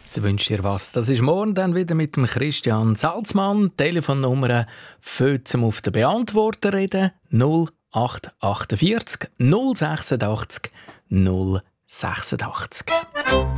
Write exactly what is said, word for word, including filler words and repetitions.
Sie wünscht dir was. Das ist morgen dann wieder mit dem Christian Salzmann. Telefonnummer für zum auf den Beantworter reden. null acht acht vier null sechs acht null sechs acht.